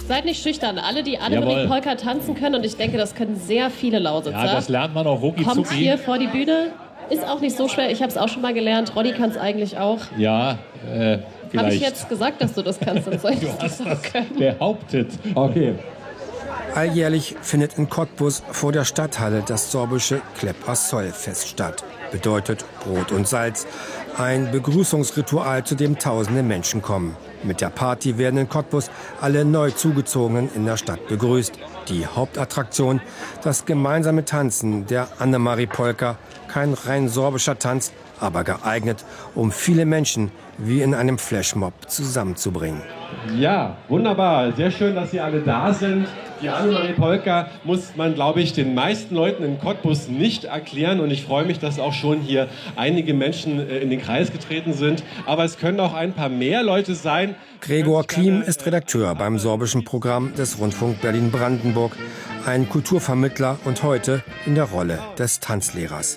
Seid nicht schüchtern. Alle, die Annemarie-Polka tanzen können, und ich denke, das können sehr viele Lausitzer. Ja, das lernt man auch rucki Kommt zucki. hier vor die Bühne. Ist auch nicht so schwer. Ich habe es auch schon mal gelernt. Roddy kann es eigentlich auch. Ja, vielleicht. Habe ich jetzt gesagt, dass du das kannst? Dann soll ich Du das hast das können. behauptet. Okay. Alljährlich findet in Cottbus vor der Stadthalle das sorbische Klepp-Assol-Fest statt. Bedeutet Brot und Salz. Ein Begrüßungsritual, zu dem tausende Menschen kommen. Mit der Party werden in Cottbus alle neu Zugezogenen in der Stadt begrüßt. Die Hauptattraktion, das gemeinsame Tanzen der Annemarie-Polka. Kein rein sorbischer Tanz, aber geeignet, um viele Menschen wie in einem Flashmob zusammenzubringen. Ja, wunderbar. Sehr schön, dass Sie alle da sind. Die Annemarie-Polka muss man, glaube ich, den meisten Leuten in Cottbus nicht erklären. Und ich freue mich, dass auch schon hier einige Menschen in den Kreis getreten sind. Aber es können auch ein paar mehr Leute sein. Gregor Klim ist Redakteur beim sorbischen Programm des Rundfunk Berlin-Brandenburg. Ein Kulturvermittler und heute in der Rolle des Tanzlehrers.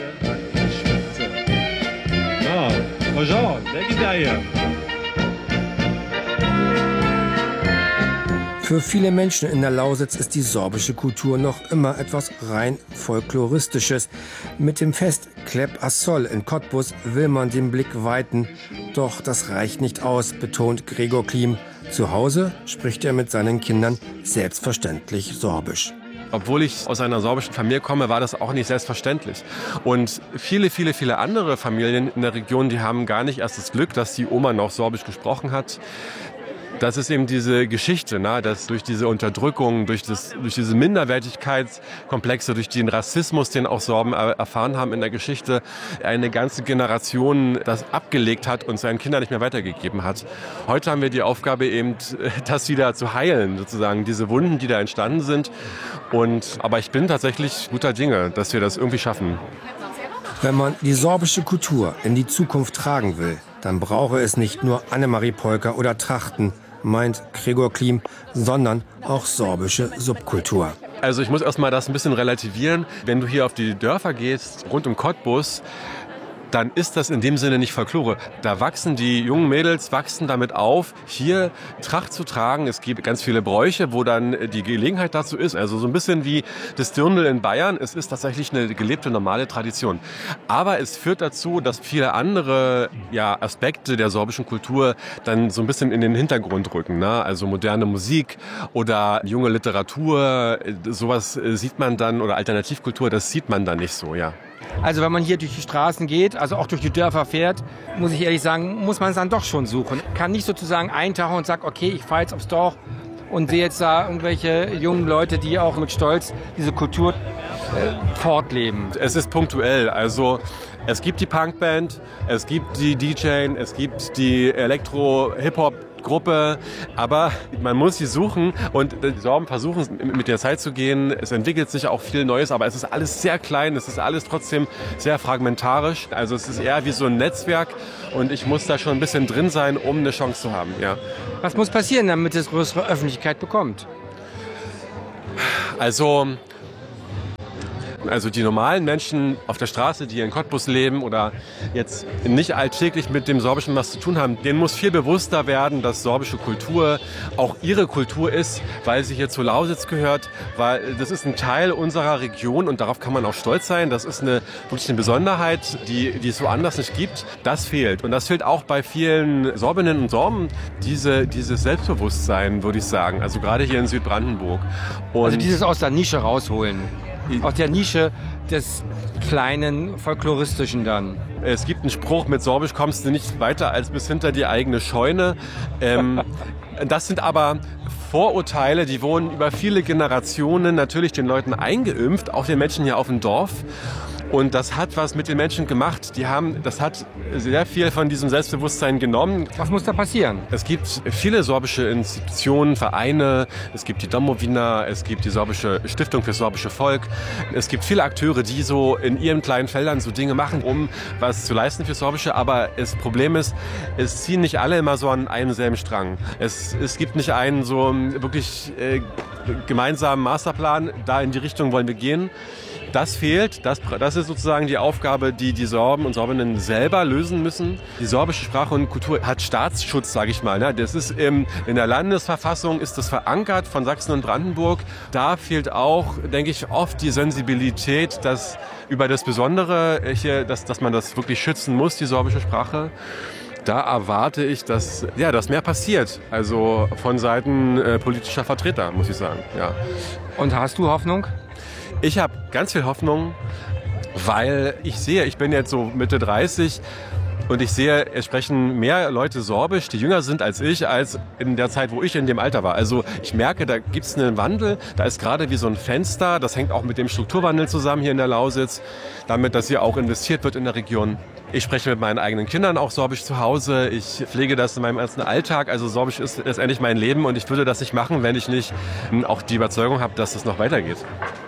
Ja, Jean, wer geht da hier? Für viele Menschen in der Lausitz ist die sorbische Kultur noch immer etwas rein Folkloristisches. Mit dem Fest Klepp-Assol in Cottbus will man den Blick weiten. Doch das reicht nicht aus, betont Gregor Klim. Zu Hause spricht er mit seinen Kindern selbstverständlich Sorbisch. Obwohl ich aus einer sorbischen Familie komme, war das auch nicht selbstverständlich. Und viele andere Familien in der Region, die haben gar nicht erst das Glück, dass die Oma noch Sorbisch gesprochen hat. Das ist eben diese Geschichte, dass durch diese Unterdrückung, durch diese Minderwertigkeitskomplexe, durch den Rassismus, den auch Sorben erfahren haben in der Geschichte, eine ganze Generation das abgelegt hat und seinen Kindern nicht mehr weitergegeben hat. Heute haben wir die Aufgabe eben, das wieder zu heilen, sozusagen, diese Wunden, die da entstanden sind. Aber ich bin tatsächlich guter Dinge, dass wir das irgendwie schaffen. Wenn man die sorbische Kultur in die Zukunft tragen will, dann brauche es nicht nur Annemarie-Polka oder Trachten, meint Gregor Klim, sondern auch sorbische Subkultur. Also ich muss erstmal das ein bisschen relativieren. Wenn du hier auf die Dörfer gehst, rund um Cottbus, dann ist das in dem Sinne nicht Folklore. Da wachsen die jungen Mädels, wachsen damit auf, hier Tracht zu tragen. Es gibt ganz viele Bräuche, wo dann die Gelegenheit dazu ist. Also so ein bisschen wie das Dirndl in Bayern. Es ist tatsächlich eine gelebte, normale Tradition. Aber es führt dazu, dass viele andere Aspekte der sorbischen Kultur dann so ein bisschen in den Hintergrund rücken. Also moderne Musik oder junge Literatur, sowas sieht man dann, oder Alternativkultur, das sieht man dann nicht so, ja. Also wenn man hier durch die Straßen geht, also auch durch die Dörfer fährt, muss ich ehrlich sagen, muss man es dann doch schon suchen. Kann nicht sozusagen eintauchen und sagen, okay, ich fahre jetzt aufs Dorf und sehe jetzt da irgendwelche jungen Leute, die auch mit Stolz diese Kultur fortleben. Es ist punktuell, also es gibt die Punkband, es gibt die DJ, es gibt die Elektro-Hip-Hop-Gruppe, aber man muss sie suchen und die Sorben versuchen mit der Zeit zu gehen. Es entwickelt sich auch viel Neues, aber es ist alles sehr klein, es ist alles trotzdem sehr fragmentarisch. Also es ist eher wie so ein Netzwerk und ich muss da schon ein bisschen drin sein, um eine Chance zu haben. Ja. Was muss passieren, damit es größere Öffentlichkeit bekommt? Also die normalen Menschen auf der Straße, die in Cottbus leben oder jetzt nicht alltäglich mit dem Sorbischen was zu tun haben, denen muss viel bewusster werden, dass sorbische Kultur auch ihre Kultur ist, weil sie hier zu Lausitz gehört, weil das ist ein Teil unserer Region und darauf kann man auch stolz sein. Das ist wirklich eine Besonderheit, die es so anders nicht gibt. Das fehlt. Und das fehlt auch bei vielen Sorbinnen und Sorben, dieses Selbstbewusstsein, würde ich sagen. Also gerade hier in Südbrandenburg. Und also dieses aus der Nische rausholen. Aus der Nische des kleinen Folkloristischen dann. Es gibt einen Spruch, mit Sorbisch kommst du nicht weiter als bis hinter die eigene Scheune. Das sind aber Vorurteile, die wurden über viele Generationen natürlich den Leuten eingeimpft, auch den Menschen hier auf dem Dorf. Und das hat was mit den Menschen gemacht. Das hat sehr viel von diesem Selbstbewusstsein genommen. Was muss da passieren? Es gibt viele sorbische Institutionen, Vereine. Es gibt die Domowina, es gibt die sorbische Stiftung für sorbische Volk. Es gibt viele Akteure, die so in ihren kleinen Feldern so Dinge machen, um was zu leisten für Sorbische. Aber das Problem ist, es ziehen nicht alle immer so an einem selben Strang. Es gibt nicht einen so wirklich gemeinsamen Masterplan. Da in die Richtung wollen wir gehen. Das fehlt. Das ist sozusagen die Aufgabe, die Sorben und Sorbinnen selber lösen müssen. Die sorbische Sprache und Kultur hat Staatsschutz, sage ich mal. Das ist in der Landesverfassung ist das verankert von Sachsen und Brandenburg. Da fehlt auch, denke ich, oft die Sensibilität, dass über das Besondere hier, dass man das wirklich schützen muss, die sorbische Sprache. Da erwarte ich, dass mehr passiert. Also von Seiten politischer Vertreter, muss ich sagen. Ja. Und hast du Hoffnung? Ich habe ganz viel Hoffnung, weil ich bin jetzt so Mitte 30 und ich sehe, es sprechen mehr Leute Sorbisch, die jünger sind als ich, als in der Zeit, wo ich in dem Alter war. Also ich merke, da gibt es einen Wandel, da ist gerade wie so ein Fenster, das hängt auch mit dem Strukturwandel zusammen hier in der Lausitz, damit, dass hier auch investiert wird in der Region. Ich spreche mit meinen eigenen Kindern auch Sorbisch zu Hause. Ich pflege das in meinem ganzen Alltag. Also Sorbisch ist letztendlich mein Leben und ich würde das nicht machen, wenn ich nicht auch die Überzeugung habe, dass es noch weitergeht.